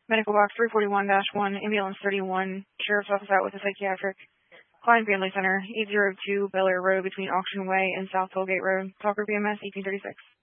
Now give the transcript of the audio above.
Medical Box 341-1, Ambulance 31, Sheriff's Office out with a psychiatric. Klein Family Center, 802 Bel Air Road between Auction Way and South Tollgate Road. Talker BMS 1836.